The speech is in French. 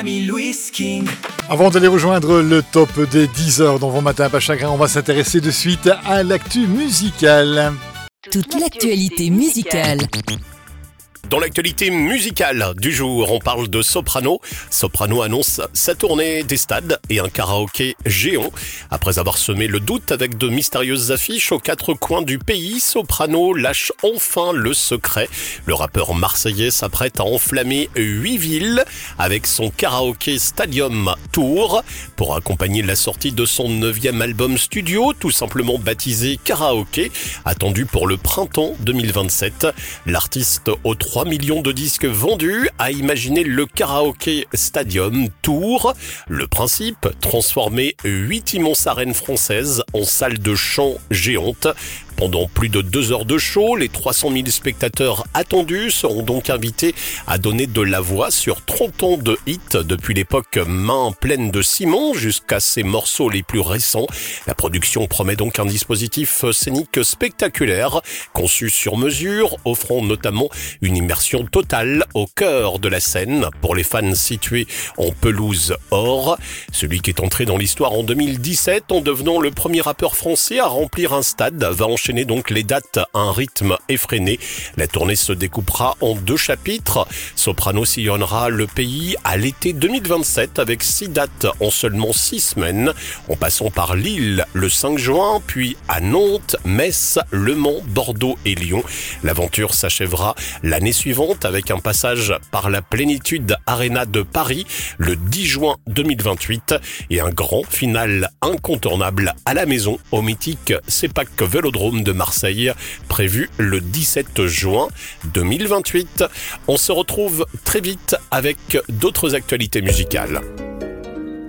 Louis King. Avant d'aller rejoindre le top des 10 heures dans vos matins pas chagrin, on va s'intéresser de suite à l'actu musicale. Toute l'actualité musicale. Dans l'actualité musicale du jour, on parle de Soprano. Soprano annonce sa tournée des stades et un karaoké géant. Après avoir semé le doute avec de mystérieuses affiches aux quatre coins du pays, Soprano lâche enfin le secret. Le rappeur marseillais s'apprête à enflammer 8 villes avec son karaoké Stadium Tour pour accompagner la sortie de son 9e album studio, tout simplement baptisé Karaoké, attendu pour le printemps 2027. L'artiste aux 3 millions de disques vendus a imaginé le Karaoké Stadium Tour. Le principe, transformer 8 immenses arènes françaises en salles de chant géantes. Pendant plus de 2 heures de show, les 300 000 spectateurs attendus seront donc invités à donner de la voix sur 30 ans de hits, depuis l'époque Main pleine de ciment jusqu'à ses morceaux les plus récents. La production promet donc un dispositif scénique spectaculaire, conçu sur mesure, offrant notamment une immersion totale au cœur de la scène pour les fans situés en pelouse or. Celui qui est entré dans l'histoire en 2017 en devenant le premier rappeur français à remplir un stade va enchaîner donc les dates à un rythme effréné. La tournée se découpera en 2 chapitres. Soprano sillonnera le pays à l'été 2027 avec 6 dates en seulement 6 semaines, en passant par Lille le 5 juin, puis à Nantes, Metz, Le Mans, Bordeaux et Lyon. L'aventure s'achèvera l'année suivante avec un passage par la Plénitude Arena de Paris le 10 juin 2028 et un grand final incontournable à la maison au mythique CEPAC Vélodrome de Marseille, prévu le 17 juin 2028. On se retrouve très vite avec d'autres actualités musicales.